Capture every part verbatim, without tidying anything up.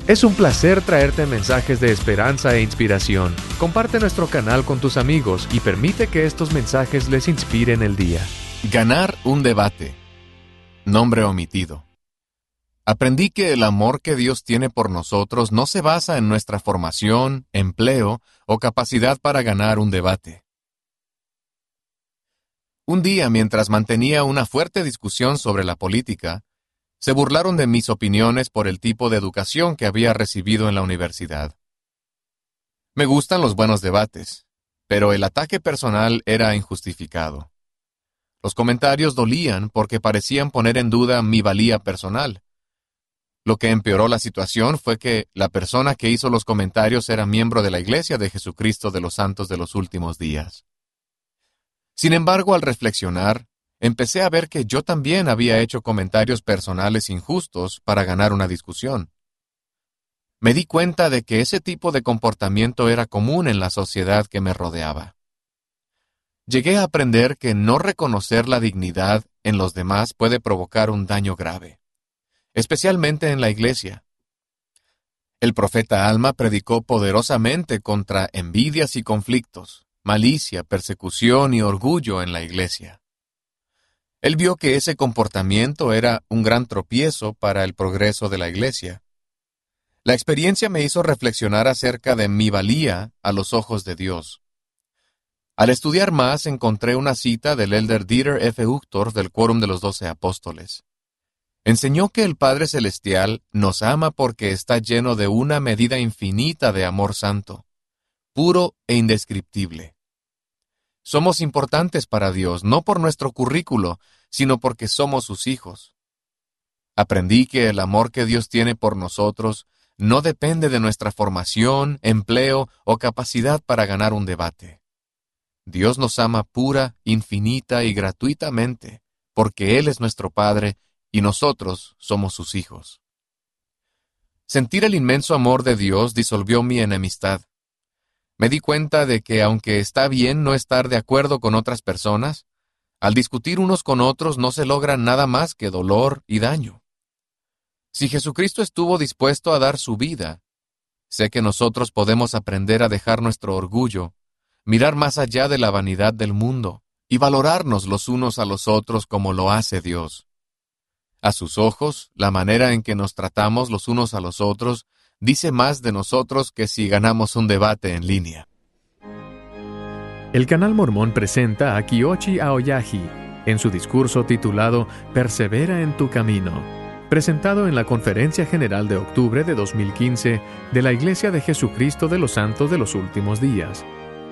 Es un placer traerte mensajes de esperanza e inspiración. Comparte nuestro canal con tus amigos y permite que estos mensajes les inspiren el día. Ganar un debate. Nombre omitido. Aprendí que el amor que Dios tiene por nosotros no se basa en nuestra formación, empleo o capacidad para ganar un debate. Un día, mientras mantenía una fuerte discusión sobre la política, se burlaron de mis opiniones por el tipo de educación que había recibido en la universidad. Me gustan los buenos debates, pero el ataque personal era injustificado. Los comentarios dolían porque parecían poner en duda mi valía personal. Lo que empeoró la situación fue que la persona que hizo los comentarios era miembro de la Iglesia de Jesucristo de los Santos de los Últimos Días. Sin embargo, al reflexionar, empecé a ver que yo también había hecho comentarios personales injustos para ganar una discusión. Me di cuenta de que ese tipo de comportamiento era común en la sociedad que me rodeaba. Llegué a aprender que no reconocer la dignidad en los demás puede provocar un daño grave, especialmente en la iglesia. El profeta Alma predicó poderosamente contra envidias y conflictos, malicia, persecución y orgullo en la iglesia. Él vio que ese comportamiento era un gran tropiezo para el progreso de la iglesia. La experiencia me hizo reflexionar acerca de mi valía a los ojos de Dios. Al estudiar más, encontré una cita del elder Dieter F. Uchtdorf del Quórum de los Doce Apóstoles. Enseñó que el Padre Celestial nos ama porque está lleno de una medida infinita de amor santo, puro e indescriptible. Somos importantes para Dios, no por nuestro currículo, sino porque somos sus hijos. Aprendí que el amor que Dios tiene por nosotros no depende de nuestra formación, empleo o capacidad para ganar un debate. Dios nos ama pura, infinita y gratuitamente, porque Él es nuestro Padre y nosotros somos sus hijos. Sentir el inmenso amor de Dios disolvió mi enemistad. Me di cuenta de que aunque está bien no estar de acuerdo con otras personas, al discutir unos con otros no se logra nada más que dolor y daño. Si Jesucristo estuvo dispuesto a dar su vida, sé que nosotros podemos aprender a dejar nuestro orgullo, mirar más allá de la vanidad del mundo y valorarnos los unos a los otros como lo hace Dios. A sus ojos, la manera en que nos tratamos los unos a los otros dice más de nosotros que si ganamos un debate en línea. El Canal Mormón presenta a Kiyoshi Aoyagi en su discurso titulado Persevera en tu camino, presentado en la Conferencia General de octubre de dos mil quince de la Iglesia de Jesucristo de los Santos de los Últimos Días.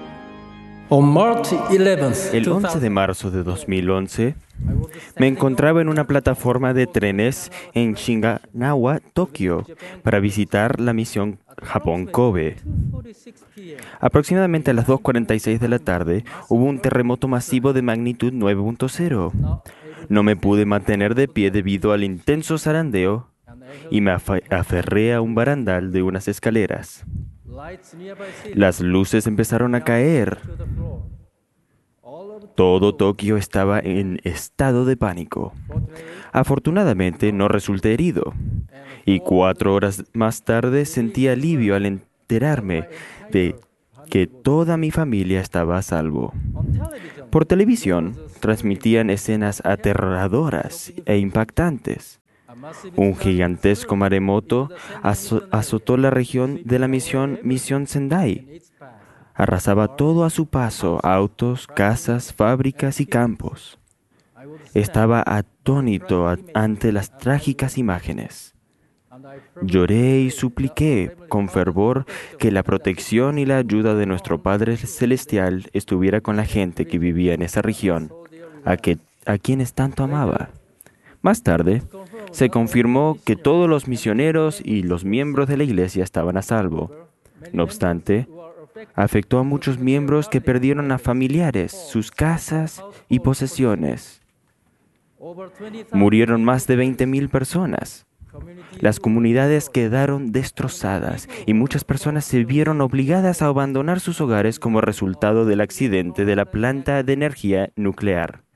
El once de marzo de dos mil once, me encontraba en una plataforma de trenes en Shinagawa, Tokio, para visitar la misión Japón-Kobe. Aproximadamente a las dos cuarenta y seis de la tarde, hubo un terremoto masivo de magnitud nueve punto cero. No me pude mantener de pie debido al intenso zarandeo y me aferré a un barandal de unas escaleras. Las luces empezaron a caer. Todo Tokio estaba en estado de pánico. Afortunadamente no resulté herido, y cuatro horas más tarde sentí alivio al enterarme de que toda mi familia estaba a salvo. Por televisión transmitían escenas aterradoras e impactantes. Un gigantesco maremoto azo- azotó la región de la misión Misión Sendai. Arrasaba todo a su paso, autos, casas, fábricas y campos. Estaba atónito a- ante las trágicas imágenes. Lloré y supliqué con fervor que la protección y la ayuda de nuestro Padre Celestial estuviera con la gente que vivía en esa región, a, que, a quienes tanto amaba. Más tarde, se confirmó que todos los misioneros y los miembros de la iglesia estaban a salvo. No obstante, afectó a muchos miembros que perdieron a familiares, sus casas y posesiones. Murieron más de veinte mil personas. Las comunidades quedaron destrozadas y muchas personas se vieron obligadas a abandonar sus hogares como resultado del accidente de la planta de energía nuclear.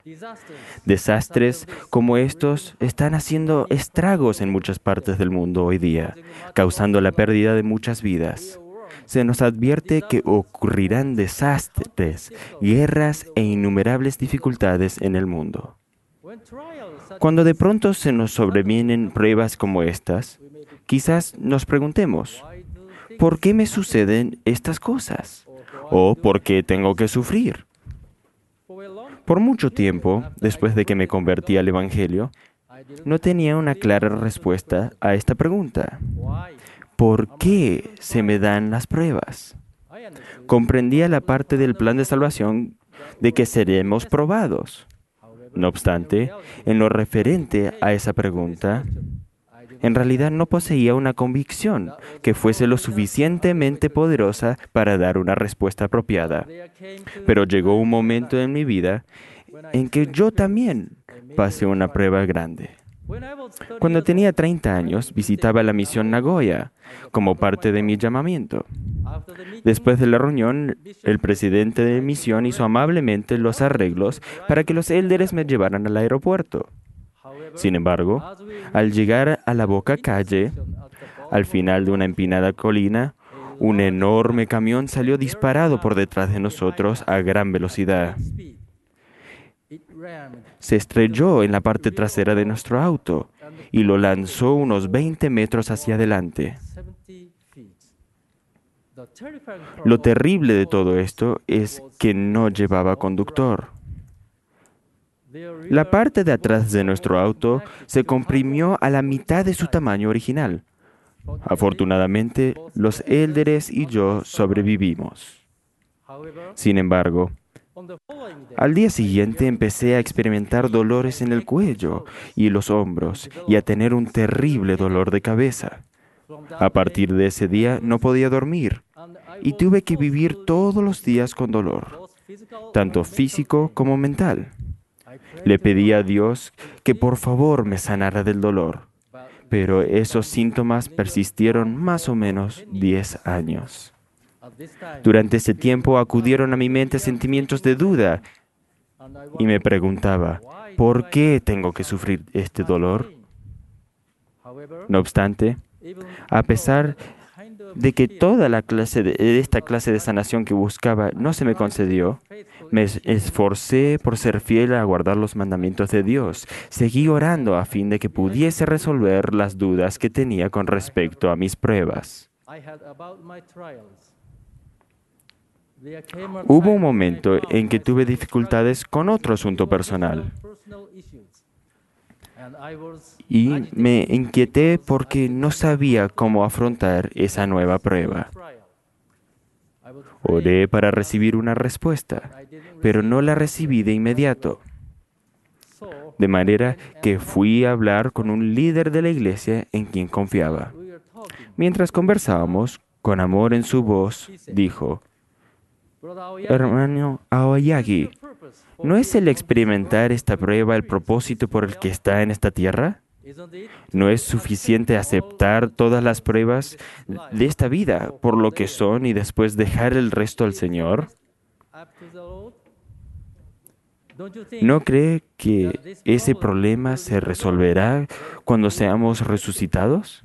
Desastres como estos están haciendo estragos en muchas partes del mundo hoy día, causando la pérdida de muchas vidas. Se nos advierte que ocurrirán desastres, guerras e innumerables dificultades en el mundo. Cuando de pronto se nos sobrevienen pruebas como estas, quizás nos preguntemos, ¿por qué me suceden estas cosas? ¿O por qué tengo que sufrir? Por mucho tiempo, después de que me convertí al Evangelio, no tenía una clara respuesta a esta pregunta. ¿Por qué se me dan las pruebas? Comprendía la parte del plan de salvación de que seremos probados. No obstante, en lo referente a esa pregunta, en realidad no poseía una convicción que fuese lo suficientemente poderosa para dar una respuesta apropiada. Pero llegó un momento en mi vida en que yo también pasé una prueba grande. Cuando tenía treinta años, visitaba la misión Nagoya como parte de mi llamamiento. Después de la reunión, el presidente de misión hizo amablemente los arreglos para que los élderes me llevaran al aeropuerto. Sin embargo, al llegar a la boca calle, al final de una empinada colina, un enorme camión salió disparado por detrás de nosotros a gran velocidad. Se estrelló en la parte trasera de nuestro auto y lo lanzó unos veinte metros hacia adelante. Lo terrible de todo esto es que no llevaba conductor. La parte de atrás de nuestro auto se comprimió a la mitad de su tamaño original. Afortunadamente, los élderes y yo sobrevivimos. Sin embargo, al día siguiente empecé a experimentar dolores en el cuello y los hombros y a tener un terrible dolor de cabeza. A partir de ese día no podía dormir y tuve que vivir todos los días con dolor, tanto físico como mental. Le pedí a Dios que por favor me sanara del dolor, pero esos síntomas persistieron más o menos diez años. Durante ese tiempo acudieron a mi mente sentimientos de duda y me preguntaba, ¿por qué tengo que sufrir este dolor? No obstante, a pesar de que toda la clase de, de esta clase de sanación que buscaba no se me concedió, me esforcé por ser fiel a guardar los mandamientos de Dios. Seguí orando a fin de que pudiese resolver las dudas que tenía con respecto a mis pruebas. Hubo un momento en que tuve dificultades con otro asunto personal y me inquieté porque no sabía cómo afrontar esa nueva prueba. Oré para recibir una respuesta, pero no la recibí de inmediato. De manera que fui a hablar con un líder de la iglesia en quien confiaba. Mientras conversábamos, con amor en su voz, dijo, «Hermano Aoyagi, ¿no es el experimentar esta prueba el propósito por el que está en esta tierra? ¿No es suficiente aceptar todas las pruebas de esta vida por lo que son y después dejar el resto al Señor? ¿No cree que ese problema se resolverá cuando seamos resucitados?»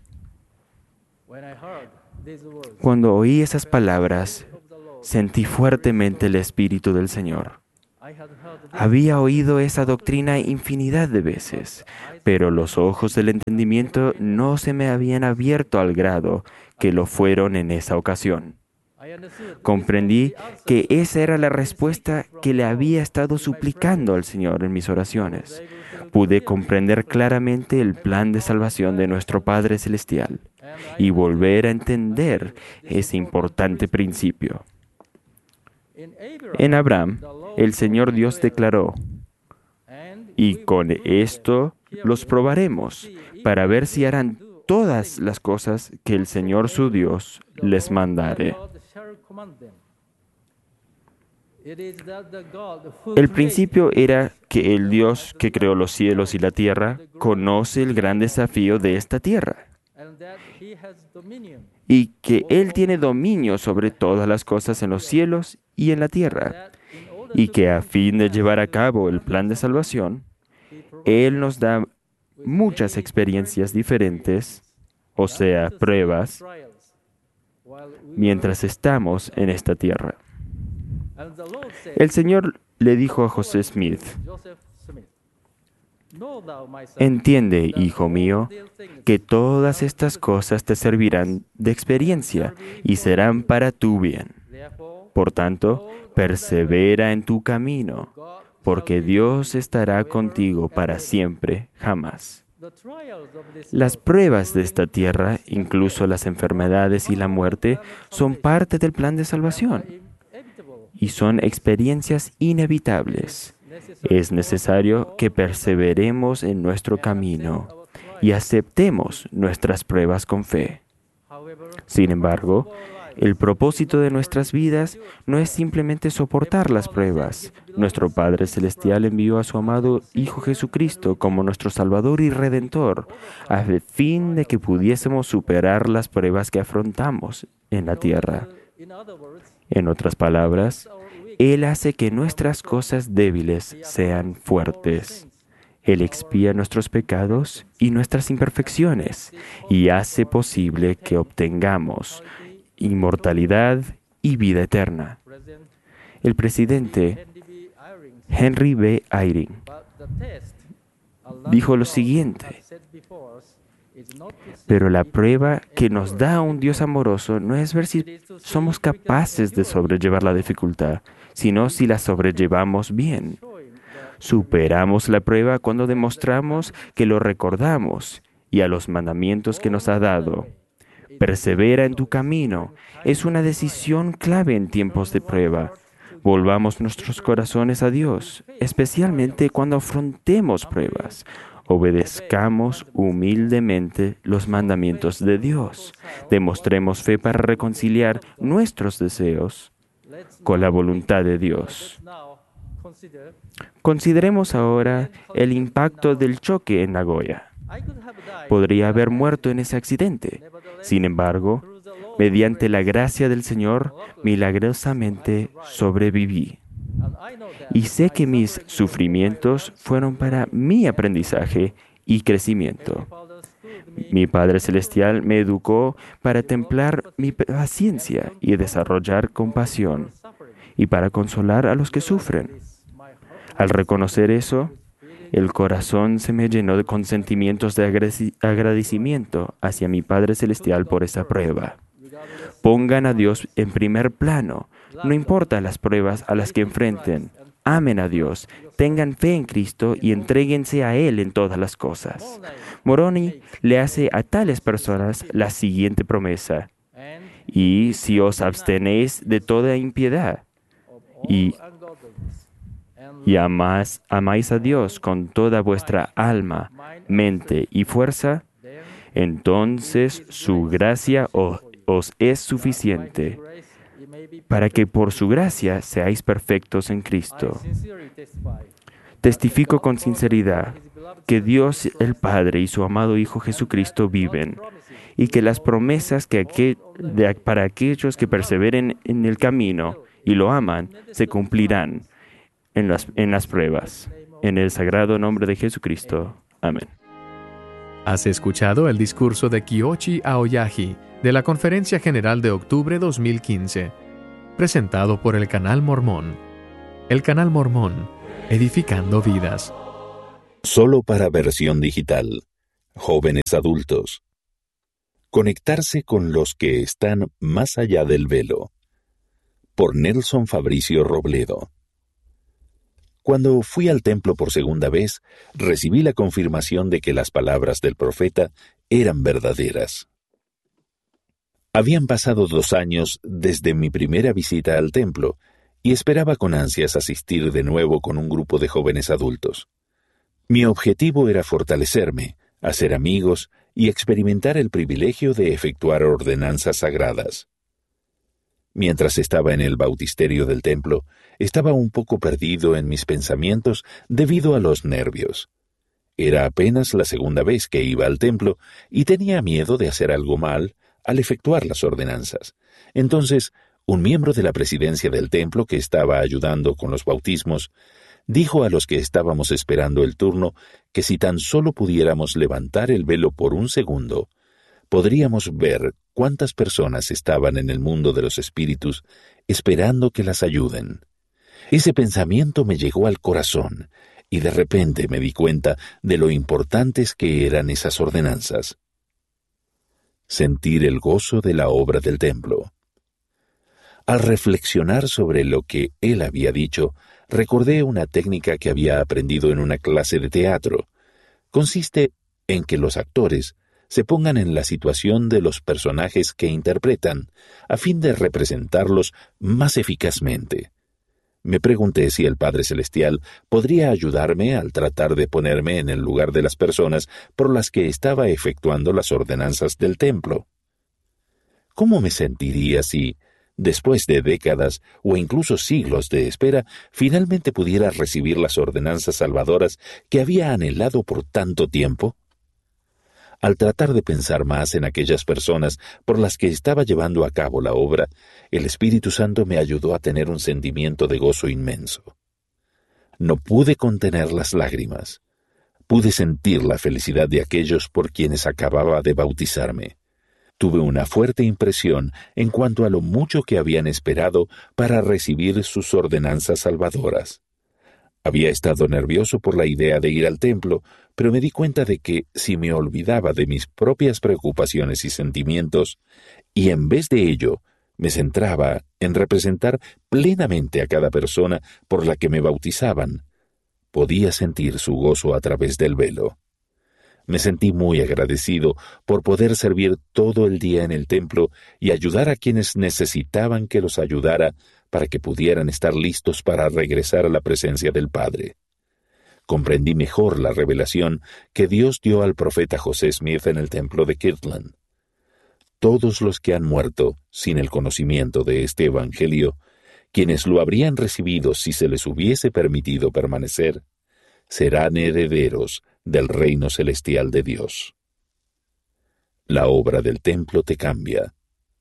Cuando oí esas palabras, sentí fuertemente el Espíritu del Señor. Había oído esa doctrina infinidad de veces, pero los ojos del entendimiento no se me habían abierto al grado que lo fueron en esa ocasión. Comprendí que esa era la respuesta que le había estado suplicando al Señor en mis oraciones. Pude comprender claramente el plan de salvación de nuestro Padre Celestial y volver a entender ese importante principio. En Abraham, el Señor Dios declaró, «Y con esto los probaremos, para ver si harán todas las cosas que el Señor su Dios les mandare». El principio era que el Dios que creó los cielos y la tierra conoce el gran desafío de esta tierra y que Él tiene dominio sobre todas las cosas en los cielos y en la tierra, y que a fin de llevar a cabo el plan de salvación, Él nos da muchas experiencias diferentes, o sea, pruebas, mientras estamos en esta tierra. El Señor le dijo a José Smith: entiende, hijo mío, que todas estas cosas te servirán de experiencia y serán para tu bien. Por tanto, persevera en tu camino, porque Dios estará contigo para siempre, jamás. Las pruebas de esta tierra, incluso las enfermedades y la muerte, son parte del plan de salvación y son experiencias inevitables. Es necesario que perseveremos en nuestro camino y aceptemos nuestras pruebas con fe. Sin embargo, el propósito de nuestras vidas no es simplemente soportar las pruebas. Nuestro Padre Celestial envió a su amado Hijo Jesucristo como nuestro Salvador y Redentor, a fin de que pudiésemos superar las pruebas que afrontamos en la tierra. En otras palabras, Él hace que nuestras cosas débiles sean fuertes. Él expía nuestros pecados y nuestras imperfecciones y hace posible que obtengamos inmortalidad y vida eterna. El presidente Henry B. Eyring dijo lo siguiente: pero la prueba que nos da un Dios amoroso no es ver si somos capaces de sobrellevar la dificultad, sino si la sobrellevamos bien. Superamos la prueba cuando demostramos que lo recordamos y a los mandamientos que nos ha dado. Persevera en tu camino. Es una decisión clave en tiempos de prueba. Volvamos nuestros corazones a Dios, especialmente cuando afrontemos pruebas. Obedezcamos humildemente los mandamientos de Dios. Demostremos fe para reconciliar nuestros deseos con la voluntad de Dios. Consideremos ahora el impacto del choque en Nagoya. Podría haber muerto en ese accidente. Sin embargo, mediante la gracia del Señor, milagrosamente sobreviví. Y sé que mis sufrimientos fueron para mi aprendizaje y crecimiento. Mi Padre Celestial me educó para templar mi paciencia y desarrollar compasión, y para consolar a los que sufren. Al reconocer eso, el corazón se me llenó con sentimientos de agradecimiento hacia mi Padre Celestial por esa prueba. Pongan a Dios en primer plano, no importa las pruebas a las que enfrenten. Amen a Dios, tengan fe en Cristo y entréguense a Él en todas las cosas. Moroni le hace a tales personas la siguiente promesa: y si os abstenéis de toda impiedad y, y amás, amáis a Dios con toda vuestra alma, mente y fuerza, entonces su gracia os, os es suficiente, para que por su gracia seáis perfectos en Cristo. Testifico con sinceridad que Dios el Padre y su amado Hijo Jesucristo viven, y que las promesas que aquel, de, para aquellos que perseveren en el camino y lo aman, se cumplirán en las, en las pruebas. En el sagrado nombre de Jesucristo. Amén. Has escuchado el discurso de Kiyoshi Aoyagi de la Conferencia General de Octubre dos mil quince, presentado por el Canal Mormón. El Canal Mormón, edificando vidas. Solo para versión digital. Jóvenes adultos. Conectarse con los que están más allá del velo. Por Nelson Fabricio Robledo. Cuando fui al templo por segunda vez, recibí la confirmación de que las palabras del profeta eran verdaderas. Habían pasado dos años desde mi primera visita al templo y esperaba con ansias asistir de nuevo con un grupo de jóvenes adultos. Mi objetivo era fortalecerme, hacer amigos y experimentar el privilegio de efectuar ordenanzas sagradas. Mientras estaba en el bautisterio del templo, estaba un poco perdido en mis pensamientos debido a los nervios. Era apenas la segunda vez que iba al templo y tenía miedo de hacer algo mal al efectuar las ordenanzas. Entonces, un miembro de la presidencia del templo que estaba ayudando con los bautismos, dijo a los que estábamos esperando el turno que si tan solo pudiéramos levantar el velo por un segundo, podríamos ver cuántas personas estaban en el mundo de los espíritus esperando que las ayuden. Ese pensamiento me llegó al corazón y de repente me di cuenta de lo importantes que eran esas ordenanzas. Sentir el gozo de la obra del templo. Al reflexionar sobre lo que él había dicho, recordé una técnica que había aprendido en una clase de teatro. Consiste en que los actores se pongan en la situación de los personajes que interpretan, a fin de representarlos más eficazmente. Me pregunté si el Padre Celestial podría ayudarme al tratar de ponerme en el lugar de las personas por las que estaba efectuando las ordenanzas del templo. ¿Cómo me sentiría si, después de décadas o incluso siglos de espera, finalmente pudiera recibir las ordenanzas salvadoras que había anhelado por tanto tiempo? Al tratar de pensar más en aquellas personas por las que estaba llevando a cabo la obra, el Espíritu Santo me ayudó a tener un sentimiento de gozo inmenso. No pude contener las lágrimas. Pude sentir la felicidad de aquellos por quienes acababa de bautizarme. Tuve una fuerte impresión en cuanto a lo mucho que habían esperado para recibir sus ordenanzas salvadoras. Había estado nervioso por la idea de ir al templo, pero me di cuenta de que si me olvidaba de mis propias preocupaciones y sentimientos, y en vez de ello me centraba en representar plenamente a cada persona por la que me bautizaban, podía sentir su gozo a través del velo. Me sentí muy agradecido por poder servir todo el día en el templo y ayudar a quienes necesitaban que los ayudara para que pudieran estar listos para regresar a la presencia del Padre. Comprendí mejor la revelación que Dios dio al profeta José Smith en el templo de Kirtland. Todos los que han muerto sin el conocimiento de este evangelio, quienes lo habrían recibido si se les hubiese permitido permanecer, serán herederos del reino celestial de Dios. La obra del templo te cambia.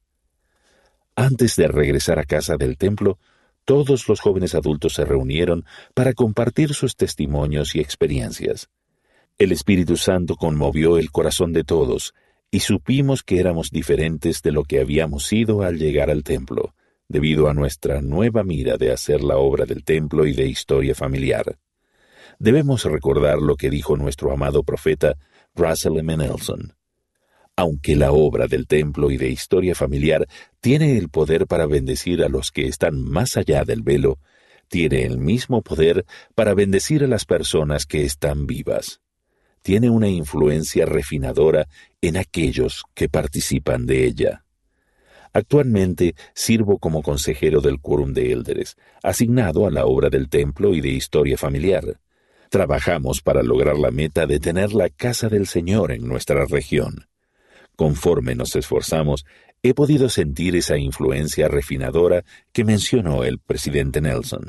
Antes de regresar a casa del templo, todos los jóvenes adultos se reunieron para compartir sus testimonios y experiencias. El Espíritu Santo conmovió el corazón de todos y supimos que éramos diferentes de lo que habíamos sido al llegar al templo, debido a nuestra nueva mira de hacer la obra del templo y de historia familiar. Debemos recordar lo que dijo nuestro amado profeta Russell M. Nelson. Aunque la obra del templo y de historia familiar tiene el poder para bendecir a los que están más allá del velo, tiene el mismo poder para bendecir a las personas que están vivas. Tiene una influencia refinadora en aquellos que participan de ella. Actualmente sirvo como consejero del Quórum de Élderes, asignado a la obra del templo y de historia familiar. Trabajamos para lograr la meta de tener la casa del Señor en nuestra región. Conforme nos esforzamos, he podido sentir esa influencia refinadora que mencionó el presidente Nelson.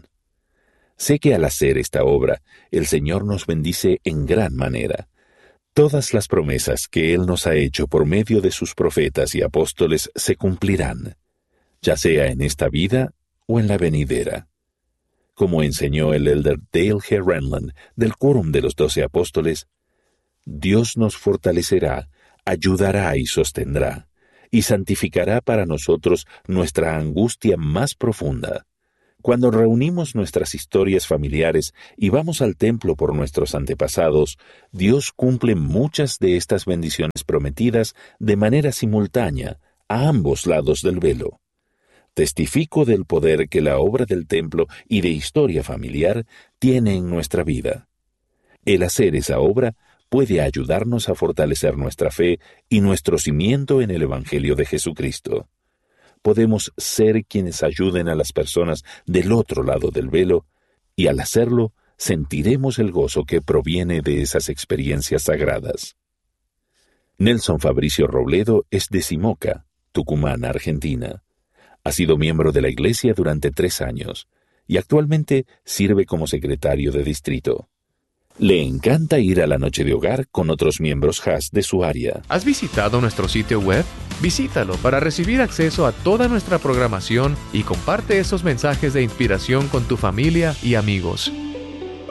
Sé que al hacer esta obra, el Señor nos bendice en gran manera. Todas las promesas que Él nos ha hecho por medio de sus profetas y apóstoles se cumplirán, ya sea en esta vida o en la venidera. Como enseñó el elder Dale G. Renlund del Quórum de los Doce Apóstoles, Dios nos fortalecerá, ayudará y sostendrá, y santificará para nosotros nuestra angustia más profunda. Cuando reunimos nuestras historias familiares y vamos al templo por nuestros antepasados, Dios cumple muchas de estas bendiciones prometidas de manera simultánea a ambos lados del velo. Testifico del poder que la obra del templo y de historia familiar tiene en nuestra vida. El hacer esa obra puede ayudarnos a fortalecer nuestra fe y nuestro cimiento en el Evangelio de Jesucristo. Podemos ser quienes ayuden a las personas del otro lado del velo, y al hacerlo, sentiremos el gozo que proviene de esas experiencias sagradas. Nelson Fabricio Robledo es de Simoca, Tucumán, Argentina. Ha sido miembro de la Iglesia durante tres años, y actualmente sirve como secretario de distrito. Le encanta ir a la noche de hogar con otros miembros Haas de su área. ¿Has visitado nuestro sitio web? Visítalo para recibir acceso a toda nuestra programación y comparte esos mensajes de inspiración con tu familia y amigos.